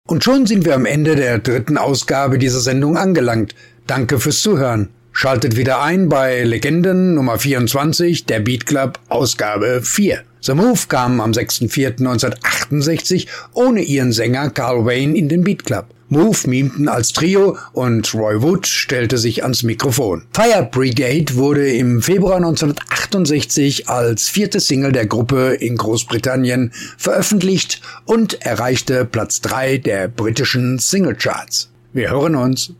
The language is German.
Und schon sind wir am Ende der 3. Ausgabe dieser Sendung angelangt. Danke fürs Zuhören. Schaltet wieder ein bei Legenden Nummer 24, der Beat Club, Ausgabe 4. The Move kam am 6.4.1968 ohne ihren Sänger Carl Wayne in den Beat Club. Move mimten als Trio und Roy Wood stellte sich ans Mikrofon. Fire Brigade wurde im Februar 1968 als 4. Single der Gruppe in Großbritannien veröffentlicht und erreichte Platz 3 der britischen Singlecharts. Wir hören uns.